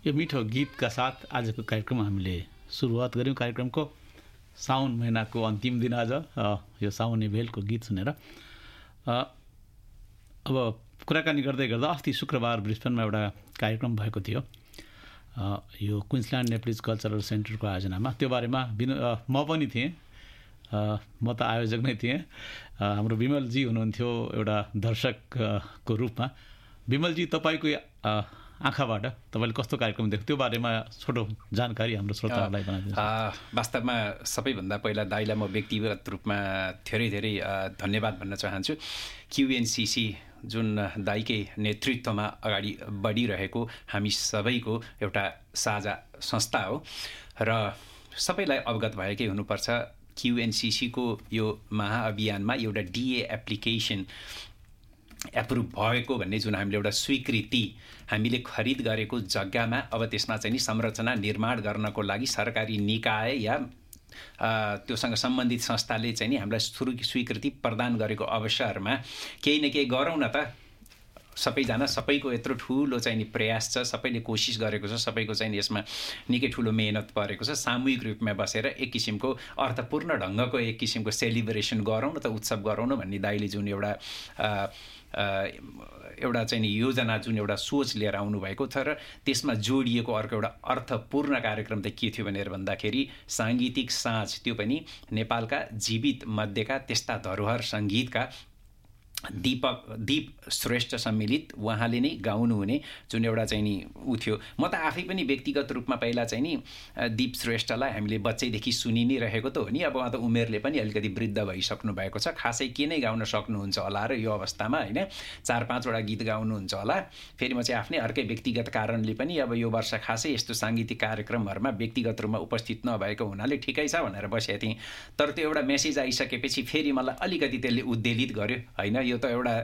यो मिठो गीतका साथ आजको कार्यक्रम हामीले सुरुवात गऱ्यौँ। कार्यक्रमको साउन महिनाको अन्तिम दिन आज यो साउने भेलको गीत सुनेर अब कुराकानी गर्दै गर्दा अस्ति शुक्रबार ब्रिस्बेनमा एउटा कार्यक्रम भएको थियो यो क्विन्सल्यान्ड नेप्लिज कल्चरल सेन्टरको आयोजनामा। त्यो बारेमा म पनि थिएँ, म त आयोजक नै थिएँ। हाम्रो विमलजी हुनुहुन्थ्यो एउटा दर्शकको रूपमा। विमलजी, तपाईँको आँखाबाट तपाईँले कस्तो कार्यक्रम देख्यो त्यो बारेमा छोटो जानकारी हाम्रो श्रोताहरूलाई बनाइदिनुहोस्। वास्तवमा सबैभन्दा पहिला दाइलाई म व्यक्तिगत रूपमा धेरै धेरै धन्यवाद भन्न चाहन्छु। क्युएनसिसी जुन दाइकै नेतृत्वमा अगाडि बढिरहेको हामी सबैको एउटा साझा संस्था हो र सबैलाई अवगत भएकै हुनुपर्छ। क्युएनसिसीको यो महाअभियानमा एउटा डिए एप्लिकेसन एप्रुभ भएको भन्ने जुन हामीले एउटा स्वीकृति हामीले खरिद गरेको जग्गामा अब त्यसमा चाहिँ नि संरचना निर्माण गर्नको लागि सरकारी निकाय या त्योसँग सम्बन्धित संस्थाले चाहिँ नि हामीलाई स्वीकृति प्रदान गरेको अवसरमा केही न केही गरौँ न त। सबैजना सबैको यत्रो ठुलो चाहिँ नि प्रयास छ, सबैले कोसिस गरेको छ, सबैको चाहिँ नि यसमा निकै ठुलो मेहनत परेको छ। सामूहिक रूपमा बसेर एक किसिमको अर्थपूर्ण ढङ्गको एक किसिमको सेलिब्रेसन गरौँ न त, उत्सव गरौँ न भन्ने दाइले जुन एउटा चाहिँ नि योजना, जुन एउटा सोच लिएर आउनुभएको छ र त्यसमा जोडिएको अर्को एउटा अर्थपूर्ण कार्यक्रम त के थियो भनेर भन्दाखेरि साङ्गीतिक साँझ, त्यो पनि नेपालका जीवित मध्येका त्यस्ता धरोहर सङ्गीतका दीप श्रेष्ठ सम्मिलित उहाँले नै गाउनुहुने जुन एउटा चाहिँ नि ऊ थियो। म त आफै पनि व्यक्तिगत रूपमा पहिला चाहिँ नि दीप श्रेष्ठलाई हामीले बच्चैदेखि सुनि नै रहेको त हो नि। अब उहाँ त उमेरले पनि अलिकति वृद्ध भइसक्नु भएको छ, खासै के नै गाउन सक्नुहुन्छ होला र यो अवस्थामा होइन 4-5वटा गीत गाउनुहुन्छ होला। फेरि म चाहिँ आफ्नै अर्कै व्यक्तिगत कारणले पनि अब यो वर्ष खासै यस्तो साङ्गीतिक कार्यक्रमहरूमा व्यक्तिगत रूपमा उपस्थित नभएको हुनाले ठिकै छ भनेर बसेको थिएँ। तर त्यो एउटा मेसेज आइसकेपछि फेरि मलाई अलिकति त्यसले उद्वेलित गर्यो होइन। यो त एउटा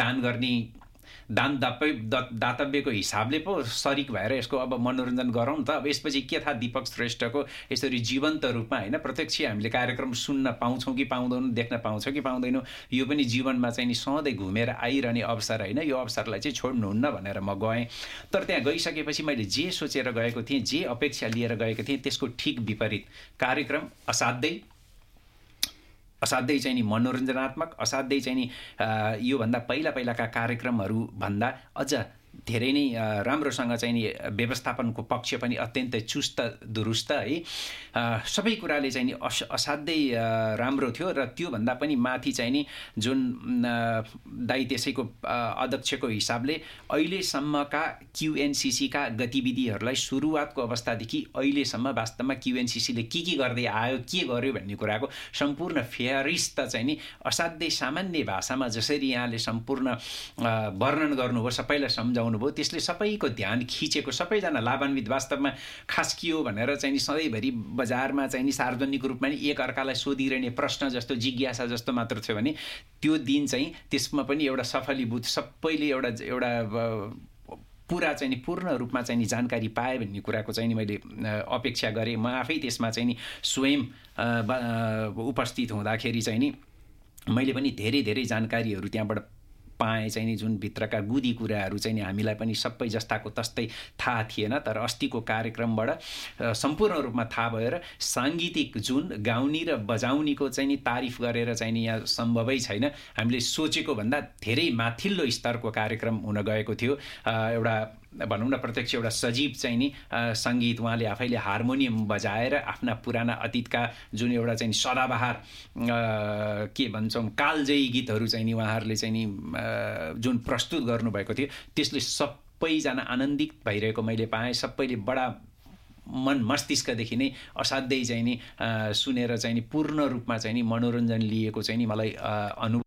दातव्यको हिसाबले पो सरिक भएर यसको अब मनोरञ्जन गरौँ त। अब यसपछि के थाहा दीपक श्रेष्ठको यसरी जीवन्त रूपमा होइन प्रत्यक्ष हामीले कार्यक्रम सुन्न पाउँछौँ कि पाउँदैनौँ, देख्न पाउँछौँ कि पाउँदैनौँ, यो पनि जीवनमा चाहिँ नि सधैँ घुमेर आइरहने अवसर होइन। यो अवसरलाई चाहिँ छोड्नुहुन्न भनेर म गएँ। तर त्यहाँ गइसकेपछि मैले जे सोचेर गएको थिएँ, जे अपेक्षा लिएर गएको थिएँ, त्यसको ठिक विपरीत कार्यक्रम असाध्यै चाहिँ नि मनोरञ्जनात्मक, असाध्यै चाहिँ नि योभन्दा पहिलाका कार्यक्रमहरू भन्दा अझ धेरै नै राम्रोसँग चाहिँ नि व्यवस्थापनको पक्ष पनि अत्यन्तै चुस्त दुरुस्त है। सबै कुराले चाहिँ नि असाध्यै राम्रो थियो र त्योभन्दा पनि माथि चाहिँ नि जुन दाइ त्यसैको अध्यक्षको हिसाबले अहिलेसम्मका क्युएनसिसीका गतिविधिहरूलाई सुरुवातको अवस्थादेखि अहिलेसम्म वास्तवमा क्युएनसिसीले के गर्दै आयो, के गर्यो भन्ने कुराको सम्पूर्ण फेहरिस्त चाहिँ नि असाध्यै सामान्य भाषामा जसरी यहाँले सम्पूर्ण वर्णन गर्नुभयो, सबैलाई सम्झाउनु भयो, त्यसले सबैको ध्यान खिचेको, सबैजना लाभान्वित। वास्तवमा खास के हो भनेर चाहिँ नि सधैँभरि बजारमा चाहिँ नि सार्वजनिक रूपमा नि एक अर्कालाई सोधिरहने प्रश्न जस्तो जिज्ञासा जस्तो मात्र थियो भने त्यो दिन चाहिँ त्यसमा पनि एउटा सफलीभूत सबैले एउटा पुरा चाहिँ नि पूर्ण रूपमा चाहिँ नि जानकारी पाए भन्ने कुराको चाहिँ नि मैले अपेक्षा गरेँ। म आफै त्यसमा चाहिँ नि स्वयं उपस्थित हुँदाखेरि चाहिँ नि मैले पनि धेरै धेरै जानकारीहरू त्यहाँबाट पाएँ। चाहिँ नि जुन भित्रका गुदी कुराहरू चाहिँ नि हामीलाई पनि सबै जस्ताको तस्तै थाहा थिएन, तर अस्तिको कार्यक्रमबाट सम्पूर्ण रूपमा थाहा भएर साङ्गीतिक जुन गाउने र बजाउनेको चाहिँ नि तारिफ गरेर चाहिँ नि यहाँ सम्भवै छैन। हामीले सोचेको भन्दा धेरै माथिल्लो स्तरको कार्यक्रम हुन गएको थियो। एउटा भनौँ न प्रत्यक्ष एउटा सजीव चाहिँ नि सङ्गीत, उहाँले आफैले हार्मोनियम बजाएर आफ्ना पुराना अतीतका जुन एउटा चाहिँ सदाबहार के भन्छौँ कालजयी गीतहरू चाहिँ नि उहाँहरूले चाहिँ नि जुन प्रस्तुत गर्नुभएको थियो त्यसले सबैजना आनन्दित भइरहेको मैले पाएँ। सबैले बडा मन मस्तिष्कदेखि नै असाध्यै चाहिँ नि सुनेर चाहिँ नि पूर्ण रूपमा चाहिँ नि मनोरञ्जन लिएको चाहिँ नि मलाई अनुभव।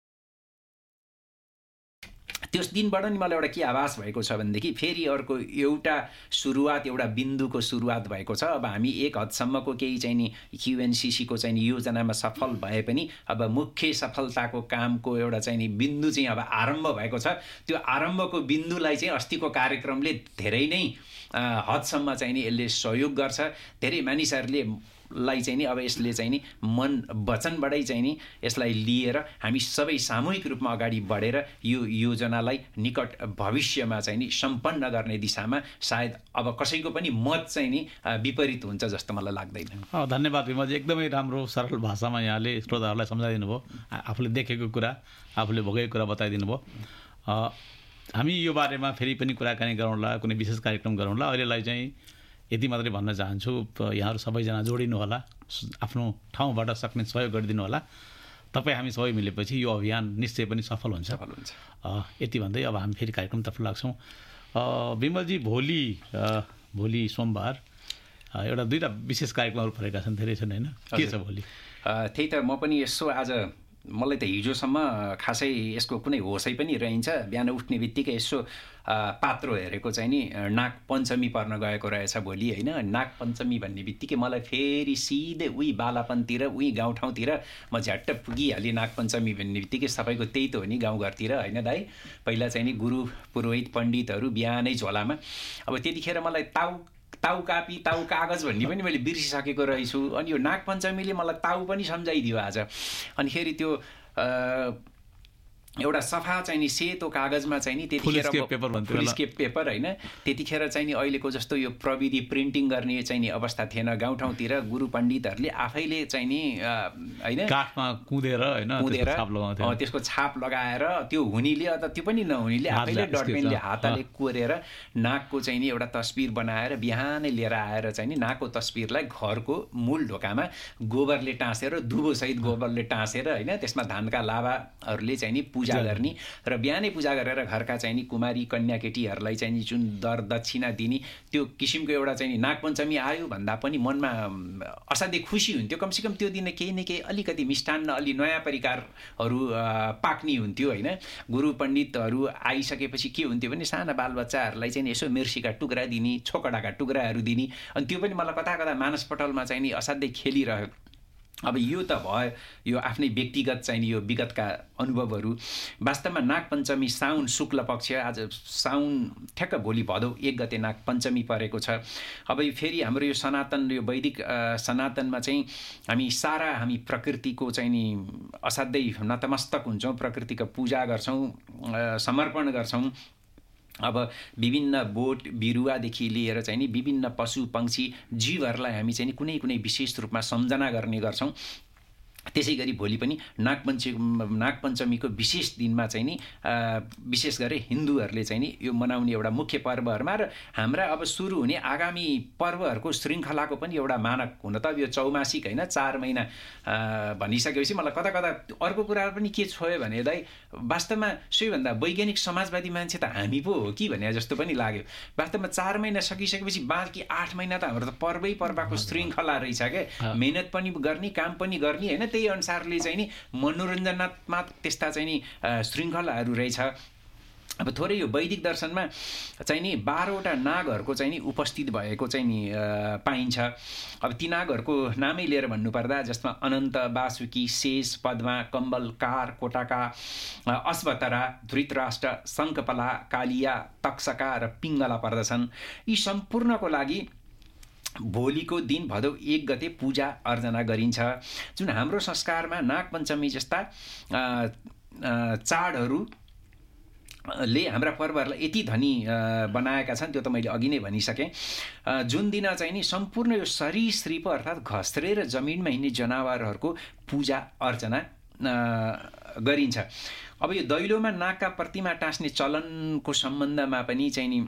त्यस दिनबाट नि मलाई एउटा के आभास भएको छ भनेदेखि फेरि अर्को एउटा सुरुवात, एउटा बिन्दुको सुरुवात भएको छ। अब हामी एक हदसम्मको केही चाहिँ नि क्युएनसिसीको चाहिँ नि योजनामा सफल भए पनि अब मुख्य सफलताको कामको एउटा चाहिँ नि बिन्दु चाहिँ अब आरम्भ भएको छ। त्यो आरम्भको बिन्दुलाई चाहिँ अस्तिको कार्यक्रमले धेरै नै हदसम्म चाहिँ नि यसले सहयोग गर्छ। धेरै मानिसहरूले लाई चाहिँ नि अब यसले चाहिँ नि मन वचनबाटै चाहिँ नि यसलाई लिएर हामी सबै सामूहिक रूपमा अगाडि बढेर यो योजनालाई निकट भविष्यमा चाहिँ नि सम्पन्न गर्ने दिशामा सायद अब कसैको पनि मत चाहिँ नि विपरीत हुन्छ जस्तो मलाई लाग्दैन। धन्यवाद विमलजी, एकदमै राम्रो सरल भाषामा यहाँले श्रोताहरूलाई सम्झाइदिनु भयो, आफूले देखेको कुरा आफूले भोगेको कुरा बताइदिनु भयो। हामी यो बारेमा फेरि पनि कुराकानी गरौँला, कुनै विशेष कार्यक्रम गरौँला। अहिलेलाई चाहिँ यति मात्रै भन्न चाहन्छु, यहाँहरू सबैजना जोडिनु होला, आफ्नो ठाउँबाट सक्ने सहयोग गरिदिनु होला। तपाईँ हामी सबै मिलेपछि यो अभियान निश्चय पनि सफल हुन्छ। यति भन्दै अब हामी फेरि कार्यक्रमतर्फ लाग्छौँ। विमलजी, भोलि सोमबार एउटा दुईवटा विशेष कार्यक्रमहरू परेका छन्, धेरै छन् होइन? के छ भोलि? त्यही त म पनि यसो आज मलाई त हिजोसम्म खासै यसको कुनै होसै पनि रहन्छ। बिहान उठ्ने बित्तिकै यसो पात्रो हेरेको चाहिँ नि नाग पञ्चमी पर्न गएको रहेछ भोलि होइन। नाग पञ्चमी भन्ने बित्तिकै मलाई फेरि सिधै उही बालापनतिर उही गाउँठाउँतिर म झ्याट्ट पुगिहालेँ। नाग पञ्चमी भन्ने बित्तिकै सबैको त्यही त हो नि गाउँघरतिर होइन दाइ। पहिला चाहिँ नि गुरु पुरोहित पण्डितहरू बिहानै झोलामा, अब त्यतिखेर मलाई ताउ कापी ताउ कागज भन्ने पनि मैले बिर्सिसकेको रहेछु। अनि यो नाग पञ्चमीले मलाई ताउ पनि सम्झाइदियो आज। अनि फेरि त्यो एउटा सफा चाहिँ नि सेतो कागजमा चाहिँ नि त्यतिखेर फुलस्केप पेपर होइन, त्यतिखेर चाहिँ नि अहिलेको जस्तो यो प्रविधि प्रिन्टिङ गर्ने चाहिँ नि अवस्था थिएन। गाउँठाउँतिर गुरु पण्डितहरूले आफैले चाहिँ नि होइन काठमा कुदेर त्यसको छाप लगाएर त्यो हुनेले अथवा त्यो पनि नहुनेले आफैले डटपेनले हातले कोरेर नागको चाहिँ नि एउटा तस्बिर बनाएर बिहानै लिएर आएर चाहिँ नि नागको तस्बिरलाई घरको मूल ढोकामा गोबरले टाँसेर दुबोसहित गोबरले टाँसेर होइन त्यसमा धानका लाभाहरूले चाहिँ नि पूजा गर्ने र बिहानै पूजा गरेर घरका चाहिँ नि कुमारी कन्या केटीहरूलाई चाहिँ नि जुन दर दक्षिणा दिने त्यो किसिमको एउटा चाहिँ नि नागपञ्चमी आयो भन्दा पनि मनमा असाध्यै खुसी हुन्थ्यो। कमसेकम त्यो दिन केही न केही अलिकति मिष्टान्न अलि नयाँ परिकारहरू पाक्ने हुन्थ्यो होइन। गुरु पण्डितहरू आइसकेपछि के हुन्थ्यो भने साना बालबच्चाहरूलाई चाहिँ यसो मिर्सीका टुक्रा दिने, छोकडाका टुक्राहरू दिने। अनि त्यो पनि मलाई कता कता मानसपटलमा चाहिँ नि असाध्यै खेलिरह्यो। अब यो त भयो यो आफ्नै व्यक्तिगत चाहिँ यो विगतका अनुभवहरू। वास्तवमा नागपञ्चमी साउन शुक्ल पक्ष, आज साउन ठ्याक्क भोलि भदौ 1 गते नागपञ्चमी परेको छ। अब फेरि हाम्रो यो सनातन यो वैदिक सनातनमा चाहिँ हामी प्रकृतिको चाहिँ नि असाध्यै नतमस्तक हुन्छौँ, प्रकृतिको पूजा गर्छौँ, समर्पण गर्छौँ। अब विभिन्न बोट बिरुवादेखि लिएर चाहिँ नि विभिन्न पशु पक्षी जीवहरूलाई हामी चाहिँ नि कुनै कुनै विशेष रूपमा सम्झना गर्ने गर्छौँ। त्यसै गरी भोलि पनि नागपञ्चमीको विशेष दिनमा चाहिँ नि विशेष गरी हिन्दूहरूले चाहिँ नि यो मनाउने एउटा मुख्य पर्वहरूमा र हाम्रा अब सुरु हुने आगामी पर्वहरूको श्रृङ्खलाको पनि एउटा मानक हुन त अब यो चौमासिक होइन 4 महिना भनिसकेपछि मलाई कता कता अर्को कुरा पनि के छोयो भने दाइ वास्तवमा सबैभन्दा वैज्ञानिक समाजवादी मान्छे त हामी पो हो कि भने जस्तो पनि लाग्यो। वास्तवमा 4 महिना सकिसकेपछि बाँकी 8 महिना त हाम्रो त पर्वको श्रृङ्खला रहेछ क्या। मेहनत पनि गर्ने, काम पनि गर्ने होइन। त्यही अनुसारले चाहिँ नि मनोरञ्जनात्मक त्यस्ता चाहिँ नि श्रृङ्खलाहरू रहेछ। अब थोरै यो वैदिक दर्शनमा चाहिँ नि 12वटा नागहरूको चाहिँ नि उपस्थित भएको चाहिँ नि पाइन्छ। अब ती नागहरूको नामै लिएर भन्नुपर्दा जसमा अनन्त, वासुकी, शेष, पद्मा, कम्बल, कार, कोटाका, अश्वतरा, धृतराष्ट्र, शङ्खपला, कालिया, तक्षका र पिङ्गला पर्दछन्। यी सम्पूर्णको लागि भोलिको दिन भदौ 1 गते पूजा अर्चना गरिन्छ। जुन हाम्रो संस्कारमा नागपञ्चमी जस्ता चाडहरूले हाम्रा पर्वहरूलाई यति धनी बनाएका छन् त्यो त मैले अघि नै भनिसकेँ। जुन दिन चाहिँ नि सम्पूर्ण यो सरीसृप अर्थात् घस्रेर जमिनमा हिँड्ने जनावरहरूको पूजा अर्चना गरिन्छ। अब यो दैलोमा नागका प्रतिमा टाँस्ने चलनको सम्बन्धमा पनि चाहिँ नि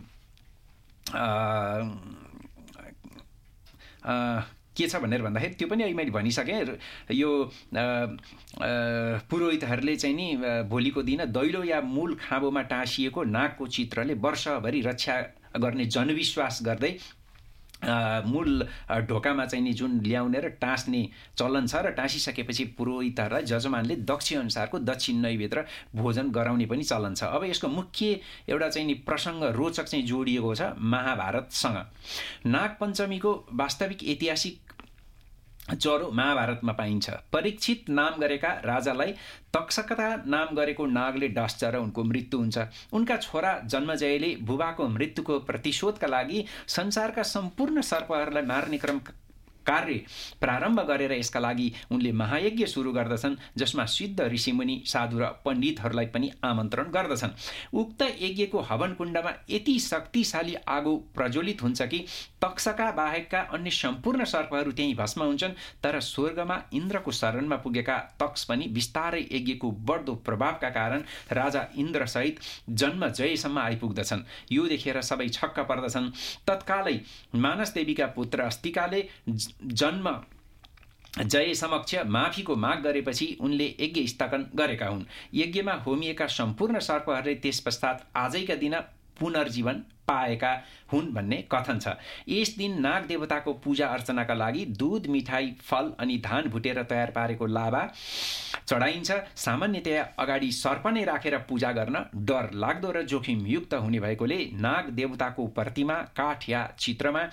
के छ भनेर भन्दाखेरि त्यो पनि अहिले मैले भनिसकेँ। यो पुरोहितहरूले चाहिँ नि भोलिको दिन दैलो या मूल खाँबोमा टाँसिएको नागको चित्रले वर्षभरि रक्षा गर्ने जनविश्वास गर्दै मूल ढोकामा चाहिँ नि जुन ल्याउने र टाँस्ने चलन छ र टाँसिसकेपछि पुरोहितहरूलाई जजमानले दक्ष अनुसारको दक्षिण नैवेद्य र भोजन गराउने पनि चलन छ। अब यसको मुख्य एउटा चाहिँ नि प्रसङ्ग रोचक चाहिँ जोडिएको छ महाभारतसँग। नागपञ्चमीको वास्तविक ऐतिहासिक जरो महाभारतमा पाइन्छ। परीक्षित नाम गरेका राजालाई तक्षकता नाम गरेको नागले डस्छ र उनको मृत्यु हुन्छ। उनका छोरा जन्मजयले बुबाको मृत्युको प्रतिशोधका लागि संसारका सम्पूर्ण सर्पहरूलाई मार्ने क्रम कार्य प्रारम्भ गरेर यसका लागि उनले महायज्ञ सुरु गर्दछन्, जसमा सिद्ध ऋषिमुनि, साधु र पण्डितहरूलाई पनि आमन्त्रण गर्दछन्। उक्त यज्ञको हवन कुण्डमा यति शक्तिशाली आगो प्रज्वलित हुन्छ कि तक्षका बाहेकका अन्य सम्पूर्ण सर्पहरू त्यही भस्म हुन्छन्। तर स्वर्गमा इन्द्रको शरणमा पुगेका तक्ष पनि बिस्तारै यज्ञको बढ्दो प्रभावका कारण राजा इन्द्रसहित जन्म जयसम्म आइपुग्दछन्। यो देखेर सबै छक्क पर्दछन्। तत्कालै मानस देवीका पुत्र अस्तिकाले जन्म जय समक्ष माफीको माग गरेपछि उनले यज्ञ स्थगन गरेका हुन्। यज्ञमा होमिएका सम्पूर्ण सर्पहरूले त्यस पश्चात आजैका दिन पुनर्जीवन पाएका हुन् भन्ने कथन छ। यस दिन नाग देवताको पूजा अर्चनाका लागि दूध, मिठाई, फल अनि धान भुटेर तयार पारेको लाभा चढाइन्छ। सामान्यतया अगाडि सर्प नै राखेर पूजा गर्न डर लाग्दो र जोखिमयुक्त हुने भएकोले नाग देवताको प्रतिमा, काठ या चित्रमा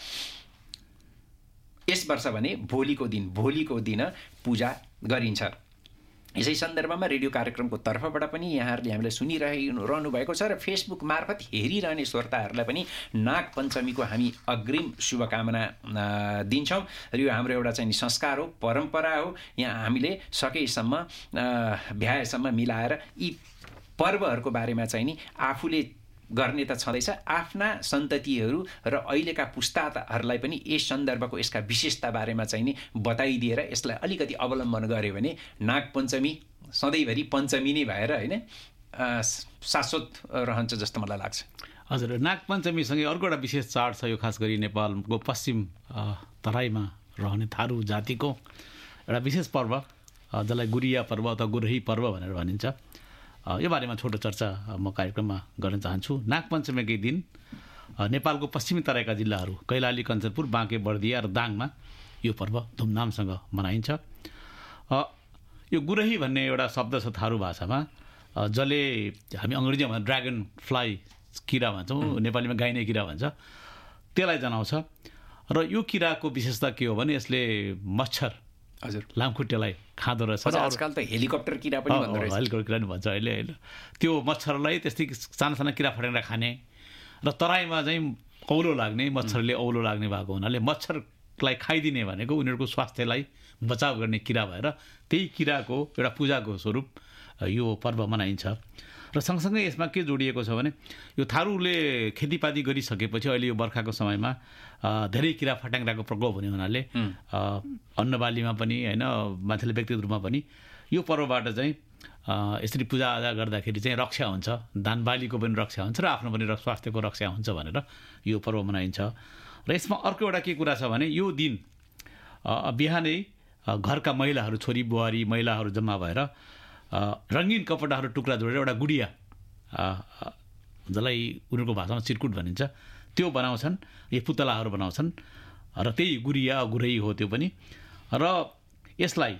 यस वर्ष भने भोलिको दिन पूजा गरिन्छ। यसै सन्दर्भमा रेडियो कार्यक्रमको तर्फबाट पनि यहाँहरूले हामीलाई सुनिरहनु भएको छ र फेसबुक मार्फत हेरिरहने श्रोताहरूलाई पनि नाग पञ्चमीको हामी अग्रिम शुभकामना दिन्छौँ। र यो हाम्रो एउटा चाहिँ संस्कार हो, परम्परा हो। यहाँ हामीले सकेसम्म भ्याएसम्म मिलाएर यी पर्वहरूको बारेमा चाहिँ नि आफूले गर्ने त छँदैछ, आफ्ना सन्ततिहरू र अहिलेका पुस्ताहरूलाई पनि यस सन्दर्भको यसका विशेषता बारेमा चाहिँ नि बताइदिएर यसलाई अलिकति अवलम्बन गऱ्यो भने नाग पञ्चमी सधैँभरि पञ्चमी नै भएर होइन शाश्वत रहन्छ जस्तो मलाई लाग्छ। हजुर, नाग पञ्चमीसँगै अर्को एउटा विशेष चाड छ। यो खास गरी नेपालको पश्चिम तराईमा रहने थारू जातिको एउटा विशेष पर्व, जसलाई गुरिया पर्व अथवा गुरही पर्व भनेर भनिन्छ। यो बारेमा छोटो चर्चा म कार्यक्रममा गर्न चाहन्छु। नागपञ्चमीकै दिन नेपालको पश्चिमी तराईका जिल्लाहरू कैलाली, कञ्चनपुर, बाँके, बर्दिया र दाङमा यो पर्व धुमधामसँग मनाइन्छ। यो गुरही भन्ने एउटा शब्द छ थारू भाषामा, जसले हामी अङ्ग्रेजीमा ड्रागन फ्लाई किरा भन्छौँ, नेपालीमा गाइने किरा भन्छ, त्यसलाई जनाउँछ। र यो किराको विशेषता के हो भने यसले मच्छर, हजुर, लामखुट्टेलाई खाँदो रहेछ। आजकल त हेलिकप्टर किरा पनि भन्दो रहेछ, हेलिकप्टर किरा पनि भन्छ अहिले होइन। त्यो मच्छरलाई त्यस्तै साना साना किरा फटेर खाने र तराईमा चाहिँ औलो लाग्ने, मच्छरले औलो लाग्ने भएको हुनाले मच्छरलाई खाइदिने भनेको उनीहरूको स्वास्थ्यलाई बचाव गर्ने किरा भएर त्यही किराको एउटा पूजाको स्वरूप यो पर्व मनाइन्छ। र सँगसँगै यसमा के जोडिएको छ भने यो थारूले खेतीपाती गरिसकेपछि अहिले यो बर्खाको समयमा धेरै किरा फट्याङ्ग्राको प्रकोप हुने हुनाले अन्नबालीमा पनि होइन, मान्छेले व्यक्तिगत रूपमा पनि यो पर्वबाट चाहिँ यसरी पूजाआजा गर्दाखेरि चाहिँ रक्षा हुन्छ, धानबालीको पनि रक्षा हुन्छ र आफ्नो पनि स्वास्थ्यको रक्षा हुन्छ भनेर यो पर्व मनाइन्छ। र यसमा अर्को एउटा के कुरा छ भने यो दिन बिहानै घरका महिलाहरू, छोरी बुहारी महिलाहरू जम्मा भएर रङ्गीन कपडाहरू टुक्रा जोडेर एउटा गुडिया, जसलाई उनीहरूको भाषामा चिरकुट भनिन्छ, त्यो बनाउँछन्। यो पुतलाहरू बनाउँछन् र त्यही गुडिया गुरही हो त्यो पनि। र यसलाई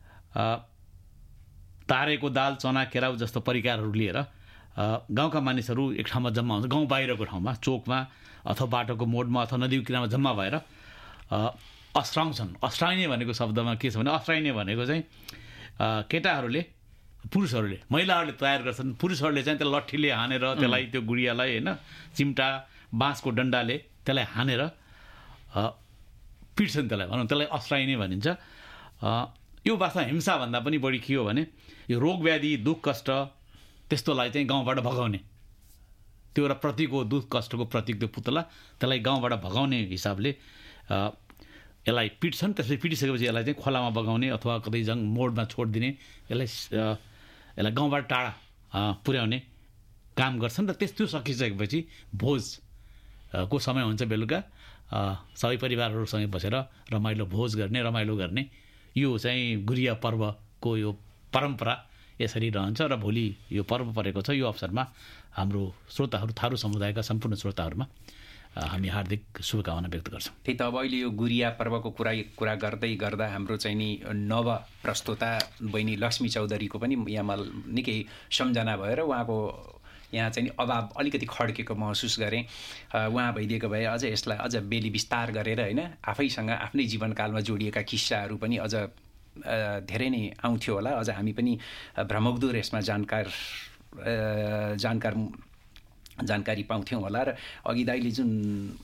तारेको दाल, चना, केराउ जस्तो परिकारहरू लिएर गाउँका मानिसहरू एक ठाउँमा जम्मा हुन्छ, गाउँ बाहिरको ठाउँमा, चोकमा अथवा बाटोको मोडमा अथवा नदी किनारमा जम्मा भएर अस्राउँछन्। अस्राइने भनेको शब्दमा के छ भने अस्राइने भनेको चाहिँ केटाहरूले, पुरुषहरूले, महिलाहरूले तयार गर्छन्, पुरुषहरूले चाहिँ त्यो लट्ठीले हानेर त्यसलाई, त्यो गुडियालाई होइन, चिम्टा बाँसको डन्डाले त्यसलाई हानेर पिट्छन्, त्यसलाई भनौँ, त्यसलाई अस्राइने भनिन्छ। यो वास्तवमा हिंसाभन्दा पनि बढी के हो भने यो रोग व्याधि, दुःख कष्ट त्यस्तोलाई चाहिँ गाउँबाट भगाउने, त्यो एउटा प्रतीक हो, दुःख कष्टको प्रतीक त्यो पुतला, त्यसलाई गाउँबाट भगाउने हिसाबले यसलाई पिट्छन्। त्यसपछि पिटिसकेपछि यसलाई चाहिँ खोलामा बगाउने अथवा कतै मोडमा छोडिदिने, यसलाई गाउँबाट टाढा पुर्याउने काम गर्छन्। र त्यो सकिसकेपछि भोजको समय हुन्छ, बेलुका सबै परिवारहरूसँगै बसेर रमाइलो भोज गर्ने, रमाइलो गर्ने। यो चाहिँ गुरिया पर्वको यो परम्परा यसरी रहन्छ। र भोलि यो पर्व परेको छ, यो अवसरमा हाम्रो श्रोताहरू, थारू समुदायका सम्पूर्ण श्रोताहरूमा हामी हार्दिक शुभकामना व्यक्त गर्छौँ। त्यही त अब अहिले यो गुरिया पर्वको कुरा गर्दै गर्दा हाम्रो चाहिँ नि नव प्रस्तोता बहिनी लक्ष्मी चौधरीको पनि यहाँ निकै सम्झना भएर उहाँको यहाँ चाहिँ अभाव अलिकति खड्केको महसुस गरेँ। उहाँ भइदिएको भए अझ यसलाई अझ बेली विस्तार गरेर होइन, आफैसँग आफ्नै जीवनकालमा जोडिएका किस्साहरू पनि अझ धेरै नै आउँथ्यो होला। अझ हामी पनि भ्रमग्दुर यसमा जानकारी पाउँथ्यौँ होला। र अघि दाइले जुन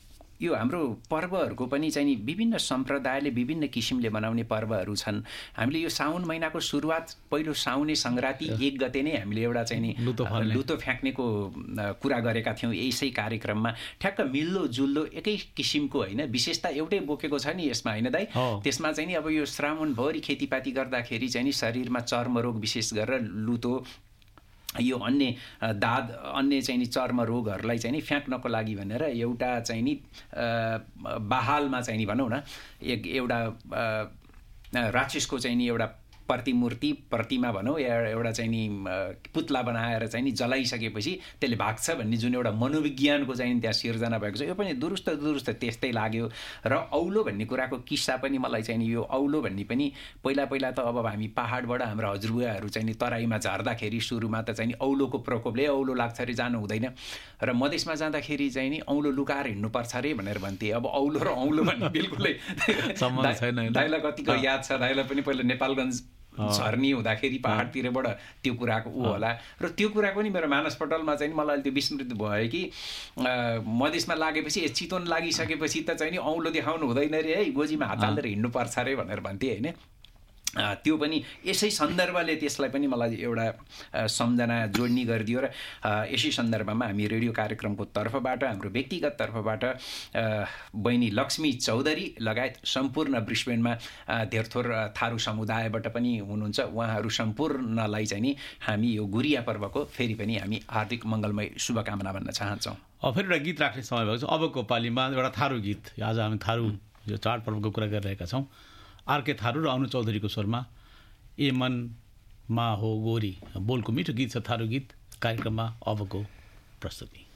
यो हाम्रो पर्वहरूको पनि चाहिँ नि विभिन्न सम्प्रदायले विभिन्न किसिमले मनाउने पर्वहरू छन्। हामीले यो साउन महिनाको सुरुवात पहिलो साउने सङ्क्रान्ति 1 गते नै हामीले एउटा चाहिँ नि लुतो फ्याँक्नेको कुरा गरेका थियौँ यसै कार्यक्रममा। ठ्याक्क मिल्दो जुल्दो एकै किसिमको होइन, विशेषता एउटै बोकेको छ नि यसमा होइन दाइ। त्यसमा चाहिँ नि अब यो श्रावणभरि खेतीपाती गर्दाखेरि चाहिँ नि शरीरमा चर्मरोग विशेष गरेर लुतो यो अन्य दाद अन्य चाहिँ नि चर्म रोगहरूलाई चाहिँ नि फ्याँक्नको लागि भनेर एउटा चाहिँ नि बहालमा चाहिँ नि भनौँ न एउटा राक्षसको चाहिँ नि एउटा प्रतिमा भनौँ एउटा चाहिँ नि पुतला बनाएर चाहिँ नि जलाइसकेपछि त्यसले भाग्छ भन्ने जुन एउटा मनोविज्ञानको चाहिँ त्यहाँ सिर्जना भएको छ यो पनि दुरुस्त त्यस्तै लाग्यो। र औलो भन्ने कुराको किस्सा पनि मलाई चाहिँ नि यो औलो भन्ने पनि पहिला त अब हामी पहाडबाट हाम्रो हजुरबुवाहरू चाहिँ नि तराईमा झर्दाखेरि सुरुमा त चाहिँ नि औलोको प्रकोपले औलो लाग्छ अरे जानु हुँदैन र मधेसमा जाँदाखेरि चाहिँ नि औलो लुकाएर हिँड्नुपर्छ अरे भनेर भन्थे। अब औलो र औलो भन्ने बिल्कुलै दाइलाई कतिको याद छ, दाइलाई पनि पहिला नेपालगञ्ज झर्नी हुँदाखेरि पहाडतिरबाट त्यो कुराको होला र त्यो कुरा पनि मेरो मानस पटलमा चाहिँ मलाई त्यो विस्मृत भयो कि मधेसमा लागेपछि चितवन लागिसकेपछि त चाहिँ नि औलो देखाउनु हुँदैन रे है, गोजीमा हात हालेर हिँड्नुपर्छ अरे भनेर भन्थे होइन। त्यो पनि यसै सन्दर्भले त्यसलाई पनि मलाई एउटा सम्झना जोड्ने गरिदियो र यसै सन्दर्भमा हामी रेडियो कार्यक्रमको तर्फबाट हाम्रो व्यक्तिगत तर्फबाट बहिनी लक्ष्मी चौधरी लगायत सम्पूर्ण ब्रिस्बेनमा धेरथोर थारू समुदायबाट पनि हुनुहुन्छ उहाँहरू सम्पूर्णलाई चाहिँ नि हामी यो गुरिया पर्वको फेरि पनि हामी हार्दिक मङ्गलमय शुभकामना भन्न चाहन्छौँ। फेरि एउटा गीत राख्ने समय भएको छ, अबको पालिमा एउटा थारू गीत। आज हामी थारू यो चाडपर्वको कुरा गरिरहेका छौँ। आरके थारू र अनु चौधरीको स्वरमा ए मनमा हो गोरी बोलको मिठो गीत छ थारू गीत। कार्यक्रममा अबको प्रस्तुति।